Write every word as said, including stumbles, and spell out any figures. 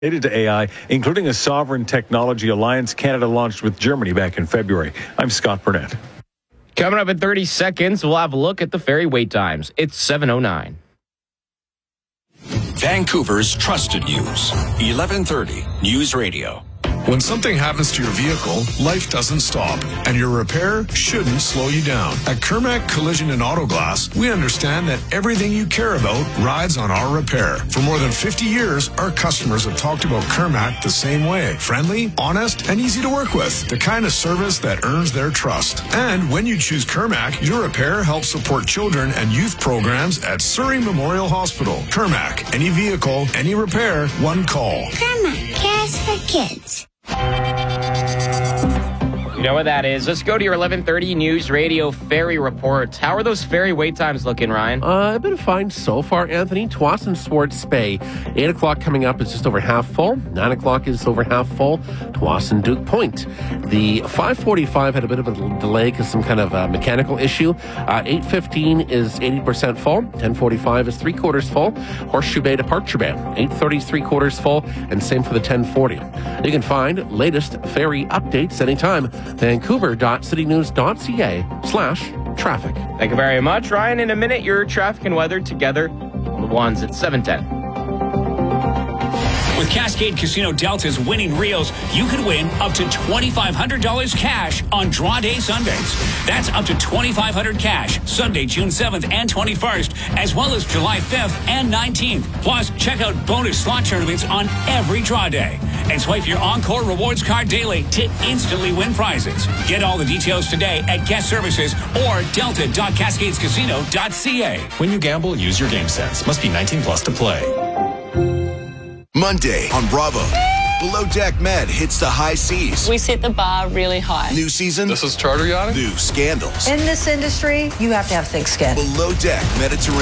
Related to A I, including a sovereign technology alliance Canada launched with Germany back in February. I'm Scott Burnett. Coming up in thirty seconds, we'll have a look at the ferry wait times. It's seven oh nine. Vancouver's trusted news. eleven thirty News Radio. When something happens to your vehicle, life doesn't stop, and your repair shouldn't slow you down. At Kermac Collision and Auto Glass, we understand that everything you care about rides on our repair. For more than fifty years, our customers have talked about Kermac the same way. Friendly, honest, and easy to work with. The kind of service that earns their trust. And when you choose Kermac, your repair helps support children and youth programs at Surrey Memorial Hospital. Kermac, any vehicle, any repair, one call. Kermac cares for kids. You know what that is. Let's go to your eleven thirty News Radio ferry reports. How are those ferry wait times looking, Ryan? Uh, a bit of fine so far, Anthony. Tsawwassen Swartz Bay. eight o'clock coming up is just over half full. nine o'clock is over half full. Tsawwassen Duke Point. The five forty-five had a bit of a delay because some kind of uh, mechanical issue. Uh, eight fifteen is eighty percent full. ten forty-five is three quarters full. Horseshoe Bay Departure Bay. eight thirty is three quarters full. And same for the ten forty. You can find latest ferry updates anytime. Vancouver.citynews.ca slash traffic. Thank you very much, Ryan. In a minute, your traffic and weather together on the ones at seven ten. With Cascade Casino Delta's winning reels, you could win up to twenty-five hundred dollars cash on draw day Sundays. That's up to twenty-five hundred dollars cash Sunday, June seventh and twenty-first, as well as July fifth and nineteenth. Plus, check out bonus slot tournaments on every draw day. And swipe your Encore Rewards card daily to instantly win prizes. Get all the details today at Guest Services or delta dot cascades casino dot c a. When you gamble, use your game sense. Must be nineteen plus to play. Monday on Bravo. Below Deck Med hits the high seas. We set the bar really high. New season. This is charter yachting? New scandals. In this industry, you have to have thick skin. Below Deck Mediterranean.